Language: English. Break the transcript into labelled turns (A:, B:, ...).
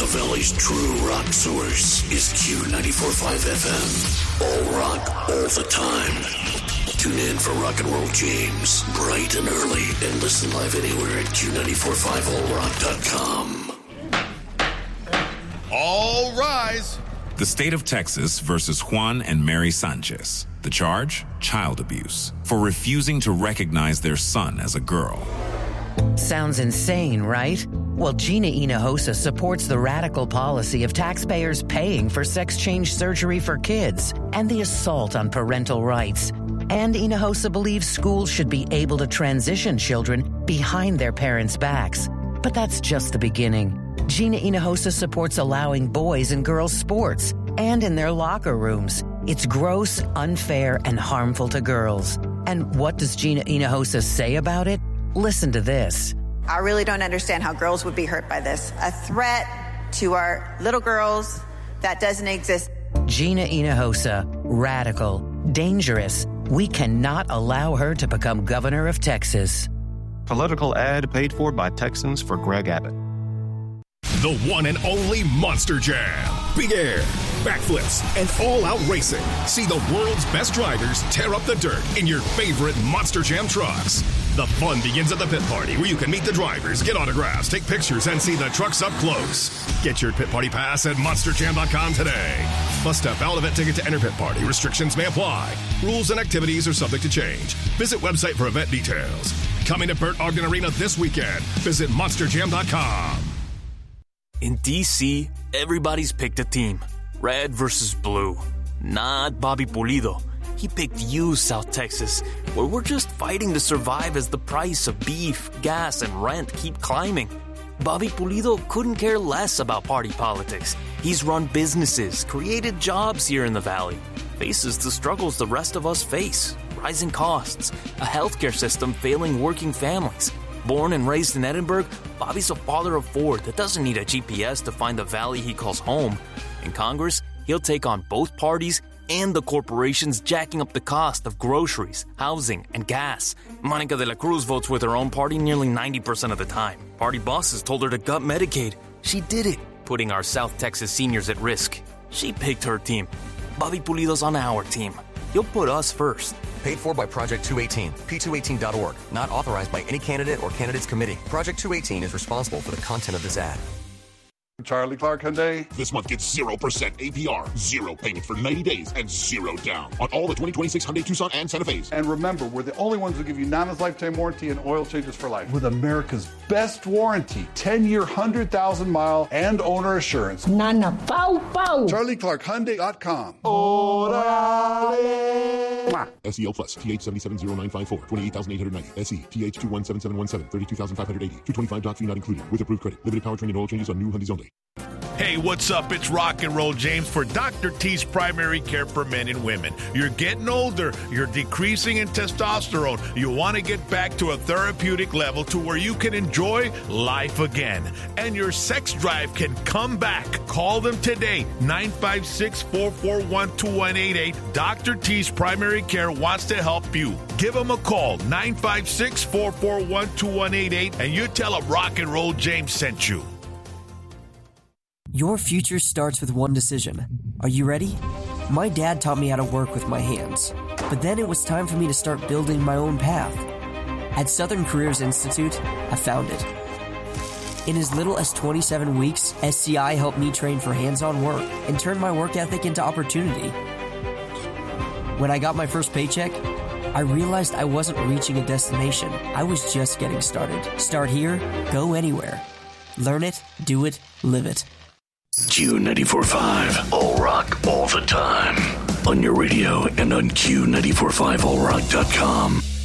A: Valley's true rock source is Q94.5 FM. All rock, all the time. Tune in for Rock and Roll James, bright and early, and listen live anywhere at Q945allrock.com.
B: All rise.
C: The state of Texas versus Juan and Mary Sanchez. The charge? Child abuse. For refusing to recognize their son as a girl.
D: Sounds insane, right? Well, Gina Hinojosa supports the radical policy of taxpayers paying for sex change surgery for kids and the assault on parental rights. And Hinojosa believes schools should be able to transition children behind their parents' backs. But that's just the beginning. Gina Hinojosa supports allowing boys and girls sports and in their locker rooms. It's gross, unfair, and harmful to girls. And what does Gina Hinojosa say about it? Listen to this.
E: I really don't understand how girls would be hurt by this. A threat to our little girls that doesn't exist.
D: Gina Hinojosa, radical, dangerous. We cannot allow her to become governor of Texas.
F: Political ad paid for by Texans for Greg Abbott.
G: The one and only Monster Jam. Big air, backflips, and all-out racing. See the world's best drivers tear up the dirt in your favorite Monster Jam trucks. The fun begins at the pit party, where you can meet the drivers, get autographs, take pictures, and see the trucks up close. Get your pit party pass at monsterjam.com today. Must have valid event ticket to enter pit party. Restrictions may apply. Rules and activities are subject to change. Visit website for event details. Coming to Burt Ogden Arena this weekend. Visit monsterjam.com.
H: In D.C., everybody's picked a team. Red versus blue. Not Bobby Pulido. He picked you, South Texas, where we're just fighting to survive as the price of beef, gas, and rent keep climbing. Bobby Pulido couldn't care less about party politics. He's run businesses, created jobs here in the Valley, faces the struggles the rest of us face, rising costs, a healthcare system failing working families. Born and raised in Edinburgh, Bobby's a father of four that doesn't need a GPS to find the valley he calls home. In Congress, he'll take on both parties and the corporations jacking up the cost of groceries, housing, and gas. Monica de la Cruz votes with her own party nearly 90% of the time. Party bosses told her to gut Medicaid. She did it, putting our South Texas seniors at risk. She picked her team. Bobby Pulido's on our team. He'll put us first.
I: Paid for by Project 218, p218.org. Not authorized by any candidate or candidates committee. Project 218 is responsible for the content of this ad.
J: Charlie Clark Hyundai.
K: This month gets 0% APR, 0 payment for 90 days, and 0 down on all the 2026 Hyundai Tucson and Santa Fe's.
J: And remember, we're the only ones who give you Nana's lifetime warranty and oil changes for life. With America's best warranty, 10-year, 100,000-mile, and owner assurance.
L: Nana, pow, pow.
J: CharlieClarkHyundai.com.
K: SEL Plus, TH770954, 28,890. SE, TH217717, 32,580. 225 doc fee not included. With approved credit. Limited powertrain and oil changes on new Hyundais only.
B: Hey, what's up? It's Rock and Roll James for Dr. T's Primary Care for Men and Women. You're getting older. You're decreasing in testosterone. You want to get back to a therapeutic level to where you can enjoy life again. And your sex drive can come back. Call them today, 956-441-2188. Dr. T's Primary Care wants to help you. Give them a call, 956-441-2188, and you tell them Rock and Roll James sent you.
M: Your future starts with one decision. Are you ready? My dad taught me how to work with my hands, but then it was time for me to start building my own path. At Southern Careers Institute, I found it. In as little as 27 weeks, SCI helped me train for hands-on work and turn my work ethic into opportunity. When I got my first paycheck, I realized I wasn't reaching a destination. I was just getting started. Start here, go anywhere. Learn it, do it, live it.
A: Q94.5, all rock, all the time. On your radio and on Q945allrock.com.